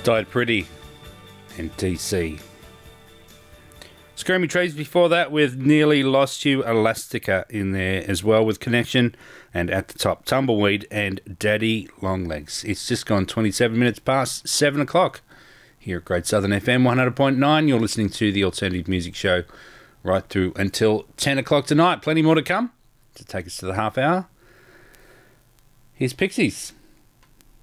Died Pretty and DC. Screaming Trees before that with Nearly Lost You, Elastica in there as well with Connection, and at the top Tumbleweed and Daddy Longlegs. It's just gone 27 minutes past 7 o'clock here at Great Southern FM 100.9. You're listening to the Alternative Music Show right through until 10 o'clock tonight. Plenty more to come to take us to the half hour. Here's Pixies.